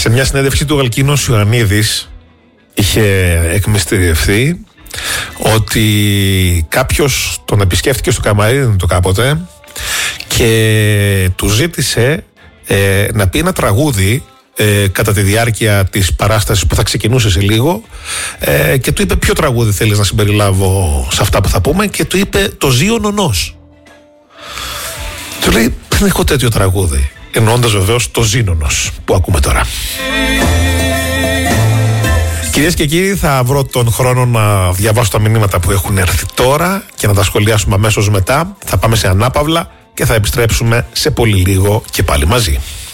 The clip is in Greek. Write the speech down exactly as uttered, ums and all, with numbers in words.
Σε μια συνέντευξη του Γαλκίνος Ιωαννίδης είχε εκμυστηρευτεί ότι κάποιος τον επισκέφτηκε στο καμαρίνι του κάποτε και του ζήτησε ε, να πει ένα τραγούδι ε, κατά τη διάρκεια της παράστασης που θα ξεκινούσε σε λίγο, ε, και του είπε ποιο τραγούδι θέλεις να συμπεριλάβω σε αυτά που θα πούμε, και του είπε το Ζήο Νονός. Του λέει δεν έχω τέτοιο τραγούδι, εννοώντας βεβαίως το Ζήνονος που ακούμε τώρα. Κυρίες και κύριοι, θα βρω τον χρόνο να διαβάσω τα μηνύματα που έχουν έρθει τώρα και να τα σχολιάσουμε αμέσως μετά. Θα πάμε σε ανάπαυλα και θα επιστρέψουμε σε πολύ λίγο και πάλι μαζί.